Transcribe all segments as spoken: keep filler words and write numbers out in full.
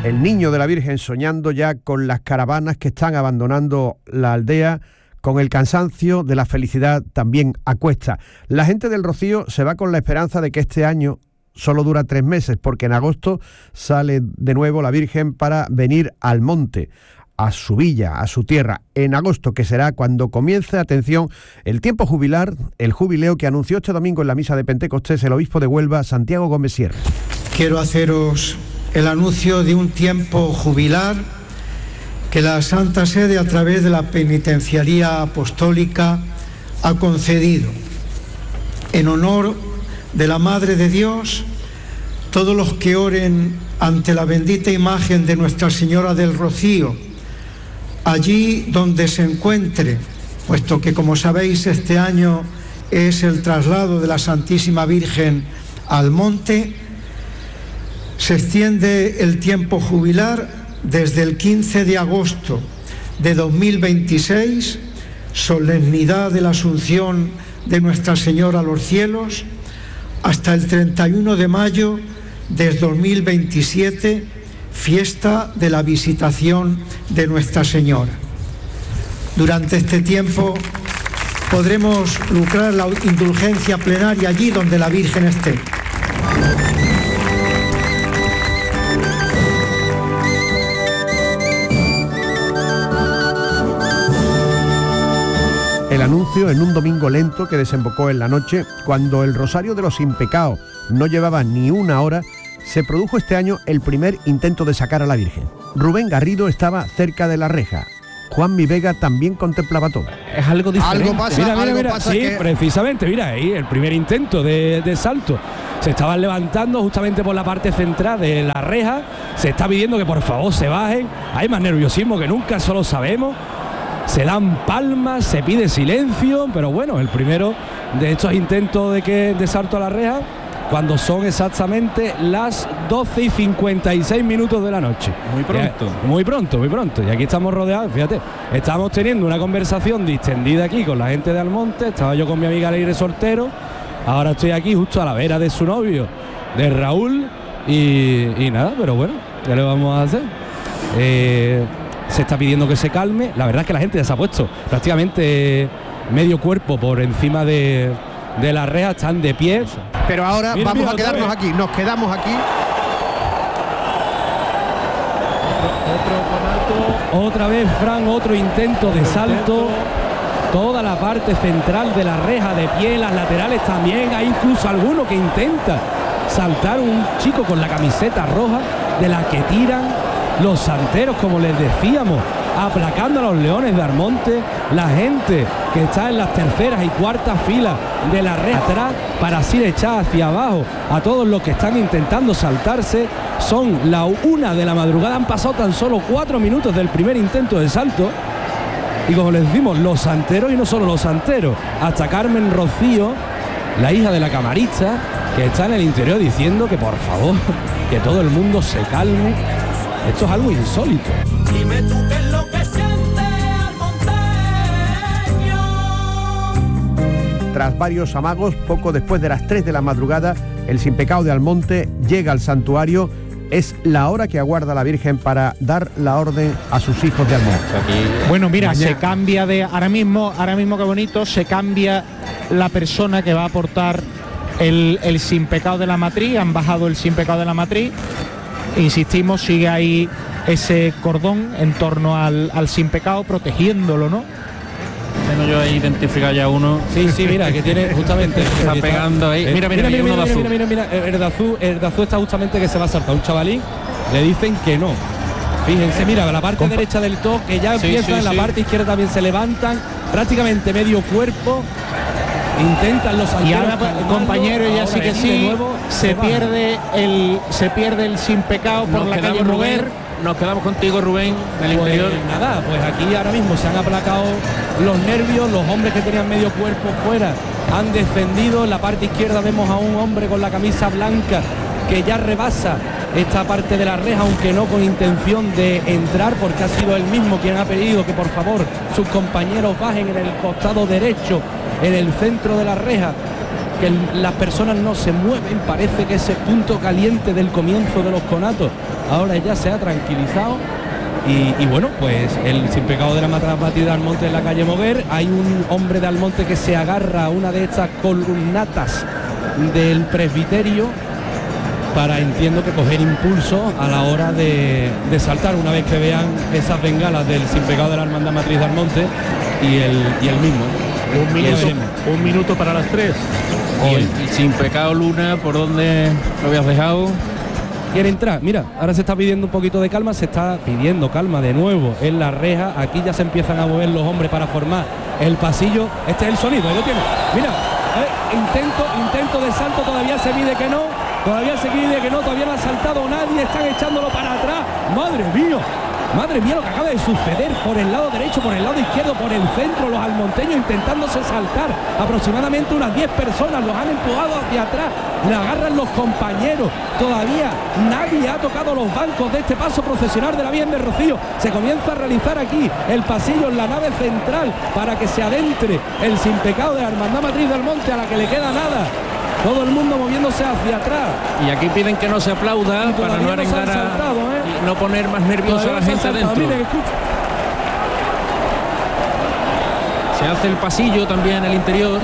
El niño de la Virgen soñando ya con las caravanas que están abandonando la aldea, con el cansancio de la felicidad también a cuesta. La gente del Rocío se va con la esperanza de que este año solo dura tres meses, porque en agosto sale de nuevo la Virgen para venir al monte, a su villa, a su tierra, en agosto, que será cuando comience, atención, el tiempo jubilar, el jubileo que anunció este domingo en la misa de Pentecostés el obispo de Huelva, Santiago Gómez Sierra. Quiero haceros el anuncio de un tiempo jubilar que la Santa Sede, a través de la Penitenciaría Apostólica, ha concedido en honor de la Madre de Dios. Todos los que oren ante la bendita imagen de Nuestra Señora del Rocío, allí donde se encuentre, puesto que, como sabéis, este año es el traslado de la Santísima Virgen al monte, se extiende el tiempo jubilar desde el quince de agosto de dos mil veintiséis, solemnidad de la Asunción de Nuestra Señora a los cielos, hasta el treinta y uno de mayo de dos mil veintisiete, fiesta de la Visitación de Nuestra Señora. Durante este tiempo podremos lucrar la indulgencia plenaria allí donde la Virgen esté. El anuncio en un domingo lento que desembocó en la noche, cuando el Rosario de los Sin Pecado no llevaba ni una hora, se produjo este año el primer intento de sacar a la Virgen. Rubén Garrido estaba cerca de la reja. Juan Mi Vega también contemplaba todo. Es algo diferente. Algo pasa, mira, mira, algo mira. pasa sí, que... precisamente, mira ahí, el primer intento de, de salto. Se estaban levantando justamente por la parte central de la reja. Se está pidiendo que por favor se bajen. Hay más nerviosismo que nunca, eso lo sabemos. Se dan palmas, se pide silencio, pero bueno, el primero de estos intentos de, que, de salto a la reja, cuando son exactamente las doce y cincuenta y seis minutos de la noche. Muy pronto. Ya, muy pronto, muy pronto. Y aquí estamos rodeados, fíjate, estamos teniendo una conversación distendida aquí con la gente de Almonte. Estaba yo con mi amiga Leire Soltero, ahora estoy aquí justo a la vera de su novio, de Raúl, y, y nada, pero bueno, ¿qué le vamos a hacer? Eh... Se está pidiendo que se calme. La verdad es que la gente ya se ha puesto prácticamente medio cuerpo por encima de, de la reja, están de pie. Pero ahora mira, vamos mira, a quedarnos aquí, nos quedamos aquí. Otro, otro, otra vez, Fran, otro intento de salto. Toda la parte central de la reja de pie, las laterales también. Hay incluso alguno que intenta saltar, un chico con la camiseta roja, de la que tiran los santeros, como les decíamos, aplacando a los leones de Almonte. La gente que está en las terceras y cuartas filas de la reja atrás, para así echar hacia abajo a todos los que están intentando saltarse. Son la una de la madrugada, han pasado tan solo cuatro minutos del primer intento de salto. Y como les decimos, los santeros, y no solo los santeros, hasta Carmen Rocío, la hija de la camarista, que está en el interior diciendo que por favor, que todo el mundo se calme. Esto es algo insólito. Dime tú qué es lo que siente almonteño. Tras varios amagos, poco después de las tres de la madrugada, el Sin Pecado de Almonte llega al santuario. Es la hora que aguarda la Virgen para dar la orden a sus hijos de Almonte. Bueno, mira, Mañana. se cambia de... Ahora mismo, ahora mismo qué bonito, se cambia la persona que va a aportar el, el Sin Pecado de la Matriz. Han bajado el Sin Pecado de la Matriz. Insistimos, sigue ahí ese cordón en torno al, al Sin Pecado, protegiéndolo, ¿no? Tengo yo ahí identificado ya uno. Sí, sí, mira, que tiene justamente... está pegando ahí. Mira, mira, mira, uno de azul. Mira, mira, mira, el de azul, el de azul está justamente que se va a saltar. Un chavalín, le dicen que no. Fíjense, mira, la parte Compa derecha del top, que ya sí, empieza, sí, en la sí. parte izquierda también se levantan, prácticamente medio cuerpo. Intentan los y ahora, compañero, ya sí que sí, nuevo, se, se pierde el se pierde el Sin Pecado por nos la calle Rubén, Mover. Nos quedamos contigo, Rubén, en el pues, interior. Nada, pues aquí ahora mismo se han aplacado los nervios, los hombres que tenían medio cuerpo fuera han descendido. En la parte izquierda vemos a un hombre con la camisa blanca que ya rebasa esta parte de la reja, aunque no con intención de entrar, porque ha sido él mismo quien ha pedido que por favor sus compañeros bajen en el costado derecho, en el centro de la reja, que las personas no se mueven. Parece que ese punto caliente del comienzo de los conatos ahora ya se ha tranquilizado. Y, y bueno, pues el sin pecado de la Matriz de Almonte en la calle Moguer. Hay un hombre de Almonte que se agarra a una de estas columnatas del presbiterio para, entiendo que, coger impulso a la hora de, de saltar una vez que vean esas bengalas del sin pecado de la Hermandad Matriz de Almonte y el, y el mismo. Un minuto, un minuto para las tres. Y el, el sin pecado Luna, ¿por dónde lo habías dejado? Quiere entrar, mira, ahora se está pidiendo un poquito de calma, se está pidiendo calma de nuevo en la reja. Aquí ya se empiezan a mover los hombres para formar el pasillo. Este es el sonido, ahí lo tiene. Mira, eh, intento, intento de salto, todavía se pide que no, todavía se pide que no, todavía no ha saltado nadie, están echándolo para atrás. Madre mía, madre mía lo que acaba de suceder por el lado derecho, por el lado izquierdo, por el centro, los almonteños intentándose saltar. Aproximadamente unas diez personas los han empujado hacia atrás, le agarran los compañeros. Todavía nadie ha tocado los bancos de este paso procesional de la Virgen del Rocío. Se comienza a realizar aquí el pasillo en la nave central para que se adentre el sin pecado de la Hermandad Matriz del Monte, a la que le queda nada. Todo el mundo moviéndose hacia atrás. Y aquí piden que no se aplauda para no arengar a, saltado, ¿eh? y no poner más nerviosa a la gente adentro. Miren, escucha. Se hace el pasillo también en el interior.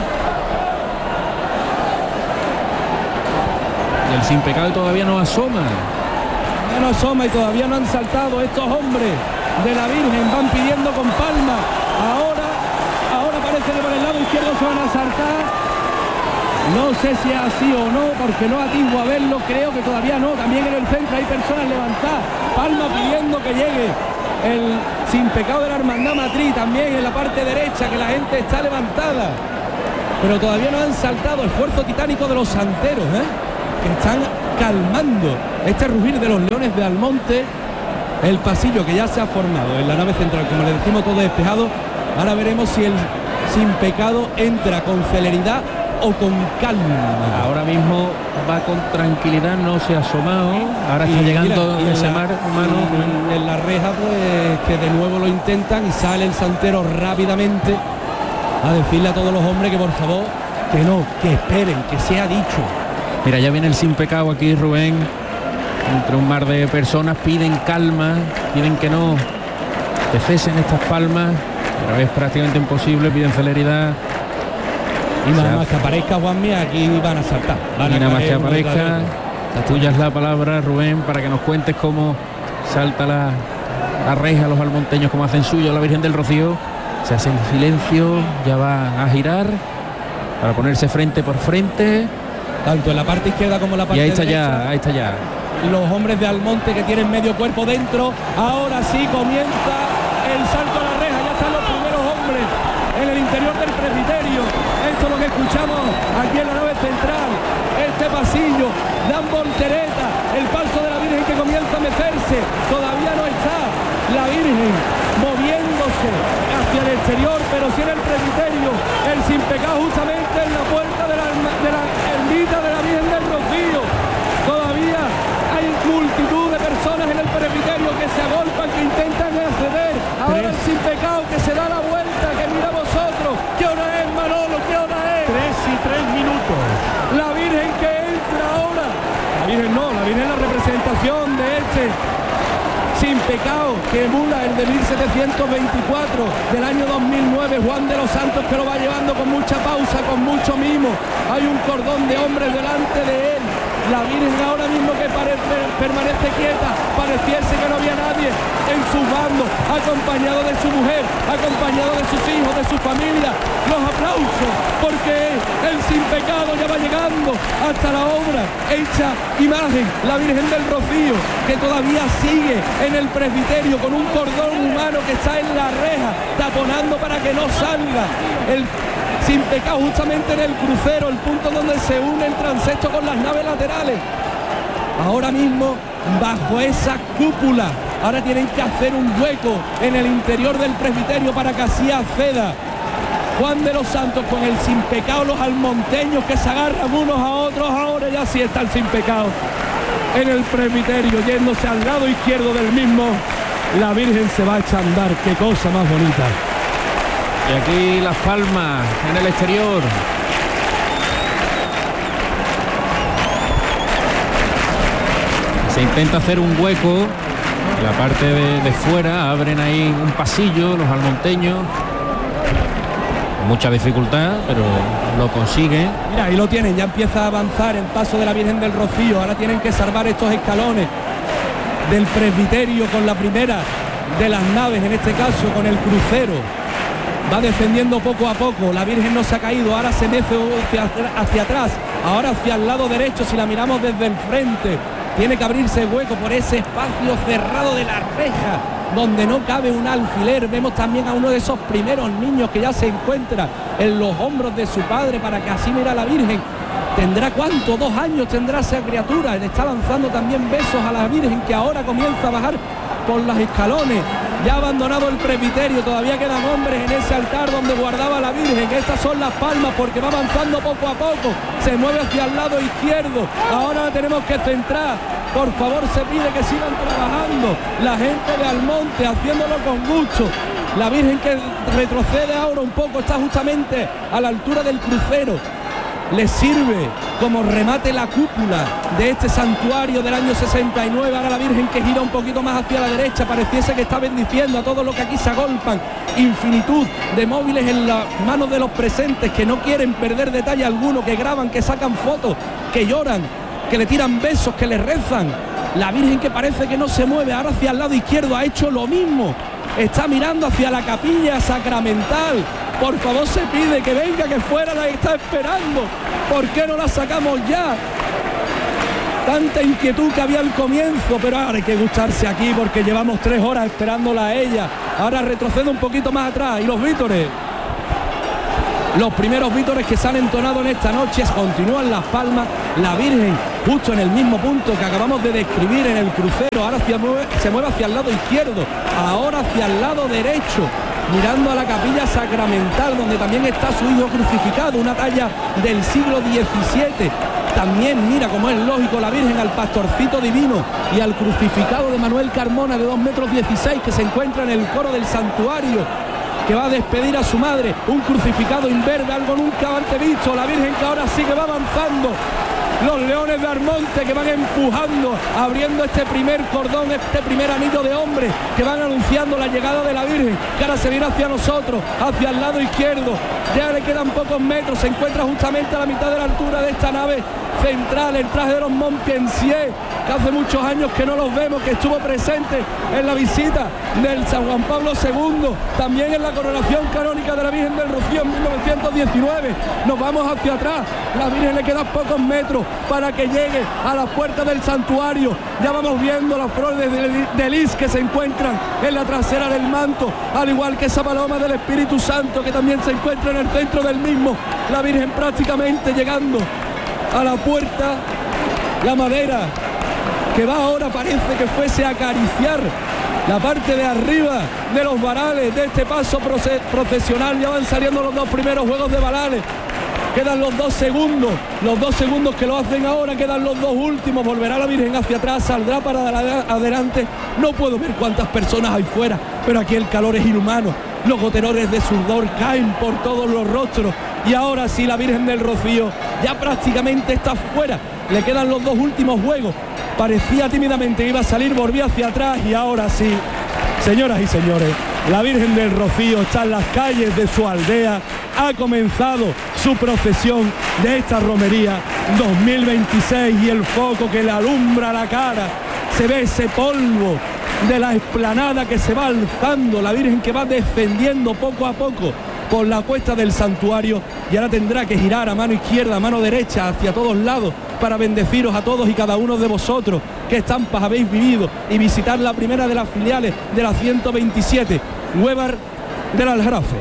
Y el sin pecado todavía no asoma. Ya no asoma y todavía no han saltado estos hombres de la Virgen. Van pidiendo con palma. Ahora, ahora parece que por el lado izquierdo se van a saltar. No sé si es así o no, porque no atingo a verlo, creo que todavía no. También en el centro hay personas levantadas, palma pidiendo que llegue el sin pecado de la Hermandad Matriz, también en la parte derecha, que la gente está levantada, pero todavía no han saltado. Esfuerzo titánico de los santeros, ¿eh? que están calmando este rugir de los leones de Almonte. El pasillo que ya se ha formado en la nave central, como le decimos, todo despejado. Ahora veremos si el sin pecado entra con celeridad o con calma. Ahora mismo va con tranquilidad, no se ha asomado. Ahora está y llegando mira, ese mar humano. Y en la reja, pues, que de nuevo lo intentan y sale el santero rápidamente a decirle a todos los hombres que por favor, que no, que esperen, que sea dicho. Mira, ya viene el sin pecado aquí, Rubén. Entre un mar de personas piden calma, piden que no que cesen estas palmas, pero es prácticamente imposible, piden celeridad. Y nada más que aparezca Juanmi, aquí van a saltar. Van y a nada más que aparezca, tuya es la palabra, Rubén, para que nos cuentes cómo salta la, la reja, los almonteños, cómo hacen suyo la Virgen del Rocío. Se hace el silencio, ya va a girar para ponerse frente por frente. Tanto en la parte izquierda como en la parte derecha. Y ahí está derecha, ya, ahí está ya. Los hombres de Almonte que tienen medio cuerpo dentro. Ahora sí comienza el salto a la reja, ya están los primeros hombres en el interior del presbiterio. Esto es lo que escuchamos aquí en la nave central. Este pasillo, dan voltereta, el paso de la Virgen que comienza a mecerse. Todavía no está la Virgen moviéndose hacia el exterior, pero sí en el presbiterio. El sin pecado justamente en la puerta de la, de la ermita de la Virgen del Rocío. Todavía hay multitud de personas en el presbiterio que se agolpan, que intentan acceder. Ahora el sin pecado que se da la vuelta, que mira vosotros. ¿Qué hora es, Manolo? ¿Qué hora es? Tres y tres minutos. La Virgen que entra ahora. La Virgen no, la Virgen es la representación de este sin pecado que emula el de mil setecientos veinticuatro del año dos mil nueve, Juan de los Santos, que lo va llevando con mucha pausa, con mucho mimo. Hay un cordón de hombres delante de él. La Virgen ahora mismo que parece, permanece quieta, pareciese que no había nadie en sus bandos, acompañado de su mujer, acompañado de sus hijos, de su familia. Los aplausos, porque el sin pecado ya va llegando hasta la obra hecha imagen, la Virgen del Rocío, que todavía sigue en el presbiterio con un cordón humano que está en la reja, taponando para que no salga el sin pecado justamente en el crucero, el punto donde se une el transepto con las naves laterales. Ahora mismo bajo esa cúpula, ahora tienen que hacer un hueco en el interior del presbiterio para que así acceda Juan de los Santos con el sin pecado, los almonteños que se agarran unos a otros. Ahora ya sí está el sin pecado en el presbiterio, yéndose al lado izquierdo del mismo. La Virgen se va a echar a andar, qué cosa más bonita. Y aquí las palmas en el exterior. Se intenta hacer un hueco en la parte de, de fuera, abren ahí un pasillo los almonteños. Mucha dificultad, pero lo consiguen. Mira, ahí lo tienen, ya empieza a avanzar el paso de la Virgen del Rocío. Ahora tienen que salvar estos escalones del presbiterio con la primera de las naves, en este caso con el crucero. Va descendiendo poco a poco, la Virgen no se ha caído, ahora se mece hacia, hacia atrás, ahora hacia el lado derecho. Si la miramos desde el frente, tiene que abrirse hueco por ese espacio cerrado de la reja, donde no cabe un alfiler. Vemos también a uno de esos primeros niños que ya se encuentra en los hombros de su padre para que así mira a la Virgen. ¿Tendrá cuánto? Dos años tendrá esa criatura. Le está lanzando también besos a la Virgen, que ahora comienza a bajar por los escalones. Ya ha abandonado el presbiterio, todavía quedan hombres en ese altar donde guardaba la Virgen. Estas son las palmas, porque va avanzando poco a poco. Se mueve hacia el lado izquierdo. Ahora la tenemos que centrar. Por favor, se pide que sigan trabajando la gente de Almonte, haciéndolo con gusto. La Virgen, que retrocede ahora un poco, está justamente a la altura del crucero. Le sirve como remate la cúpula de este santuario del año sesenta y nueve. Ahora la Virgen, que gira un poquito más hacia la derecha, pareciese que está bendiciendo a todos los que aquí se agolpan. Infinitud de móviles en las manos de los presentes, que no quieren perder detalle alguno, que graban, que sacan fotos, que lloran, que le tiran besos, que le rezan. La Virgen, que parece que no se mueve, ahora hacia el lado izquierdo ha hecho lo mismo. Está mirando hacia la capilla sacramental. Por favor, se pide que venga, que fuera la que está esperando. ¿Por qué no la sacamos ya? Tanta inquietud que había al comienzo, pero ahora hay que gustarse aquí, porque llevamos tres horas esperándola a ella. Ahora retrocede un poquito más atrás. Y los vítores, los primeros vítores que se han entonado en esta noche, continúan las palmas. La Virgen justo en el mismo punto que acabamos de describir en el crucero. Ahora hacia, se mueve hacia el lado izquierdo, ahora hacia el lado derecho, mirando a la capilla sacramental, donde también está su hijo crucificado, una talla del siglo diecisiete. También mira, como es lógico, la Virgen al pastorcito divino y al crucificado de Manuel Carmona, de dos metros dieciséis, que se encuentra en el coro del santuario, que va a despedir a su madre. Un crucificado imberbe, algo nunca antes visto. La Virgen, que ahora sí que va avanzando. Los leones de Almonte, que van empujando, abriendo este primer cordón, este primer anillo de hombres, que van anunciando la llegada de la Virgen, que ahora se viene hacia nosotros, hacia el lado izquierdo. Ya le quedan pocos metros, se encuentra justamente a la mitad de la altura de esta nave central, el traje de los Montpensier, que hace muchos años que no los vemos, que estuvo presente en la visita del San Juan Pablo segundo, también en la coronación canónica de la Virgen del Rocío en mil novecientos diecinueve. Nos vamos hacia atrás, la Virgen le quedan pocos metros para que llegue a las puertas del santuario. Ya vamos viendo las flores de, de lis que se encuentran en la trasera del manto, al igual que esa paloma del Espíritu Santo, que también se encuentra en el centro del mismo. La Virgen prácticamente llegando a la puerta, la madera que va ahora parece que fuese a acariciar la parte de arriba de los varales de este paso procesional. Ya van saliendo los dos primeros juegos de varales. Quedan los dos segundos, los dos segundos que lo hacen ahora, quedan los dos últimos. Volverá la Virgen hacia atrás, saldrá para adelante. No puedo ver cuántas personas hay fuera, pero aquí el calor es inhumano. Los goterones de sudor caen por todos los rostros. Y ahora sí, la Virgen del Rocío ya prácticamente está fuera. Le quedan los dos últimos juegos. Parecía tímidamente que iba a salir, volvía hacia atrás, y ahora sí, señoras y señores, la Virgen del Rocío está en las calles de su aldea. Ha comenzado su procesión de esta romería dos mil veintiséis, y el foco que le alumbra la cara, se ve ese polvo de la explanada que se va alzando, la Virgen que va descendiendo poco a poco por la cuesta del santuario, y ahora tendrá que girar a mano izquierda, a mano derecha, hacia todos lados, para bendeciros a todos y cada uno de vosotros. Qué estampas habéis vivido, y visitar la primera de las filiales de la ciento veintisiete, Huévar del Aljarafe.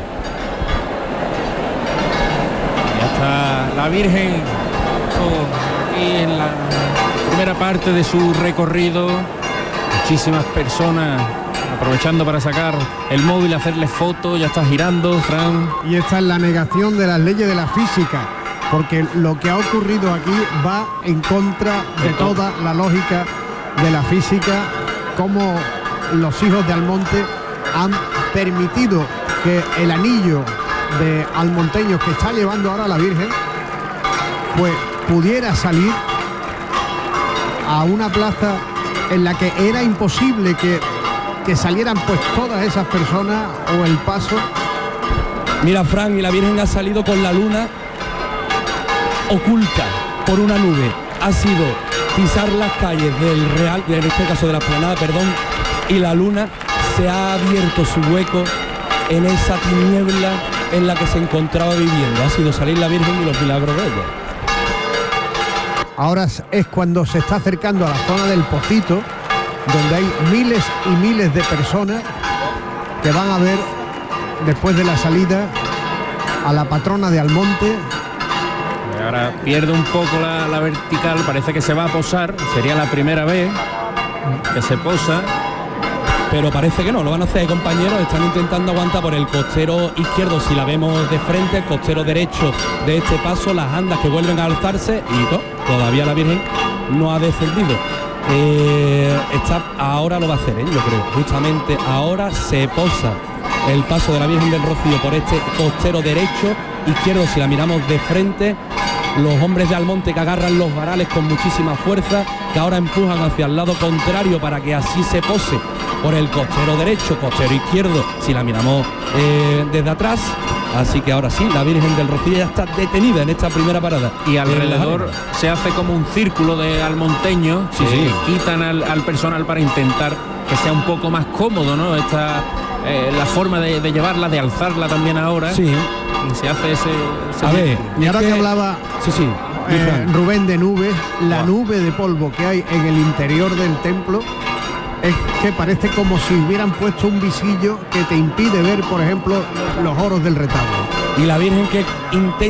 Ya está la Virgen aquí en la primera parte de su recorrido. Muchísimas personas aprovechando para sacar el móvil, hacerle fotos. Ya está girando, Fran. Y esta es la negación de las leyes de la física, porque lo que ha ocurrido aquí va en contra de toda la lógica de la física, como los hijos de Almonte han permitido que el anillo de almonteños que está llevando ahora la Virgen pues pudiera salir a una plaza en la que era imposible que, que salieran pues todas esas personas o el paso. Mira, Fran, y la Virgen ha salido con la luna oculta por una nube. Ha sido pisar las calles del Real, en este caso de la Explanada, perdón, y la luna se ha abierto su hueco en esa tiniebla en la que se encontraba viviendo. Ha sido salir la Virgen y los milagros de ella. Ahora es cuando se está acercando a la zona del Pocito, donde hay miles y miles de personas que van a ver después de la salida a la patrona de Almonte. Ahora pierde un poco la, la vertical, parece que se va a posar, sería la primera vez que se posa. Pero parece que no, lo van a hacer, compañeros. Están intentando aguantar por el costero izquierdo, si la vemos de frente, el costero derecho de este paso, las andas que vuelven a alzarse y to, todavía la Virgen no ha descendido. Eh, está, ahora lo va a hacer, ¿eh? Yo creo, justamente ahora se posa el paso de la Virgen del Rocío por este costero derecho, izquierdo, si la miramos de frente. Los hombres de Almonte que agarran los varales con muchísima fuerza, que ahora empujan hacia el lado contrario para que así se pose por el costero derecho, costero izquierdo, si la miramos eh, desde atrás. Así que ahora sí, la Virgen del Rocío ya está detenida en esta primera parada. Y alrededor se hace como un círculo de almonteños, sí, que sí. quitan al, al personal para intentar que sea un poco más cómodo, ¿no? Esta, eh, la forma de, de llevarla, de alzarla también ahora. Sí. Y se hace ese... ese A ver, Y ahora que hablaba sí, sí, eh, Rubén de nubes, la nube de polvo que hay en el interior del templo es que parece como si hubieran puesto un visillo que te impide ver, por ejemplo, los oros del retablo. Y la Virgen que intenta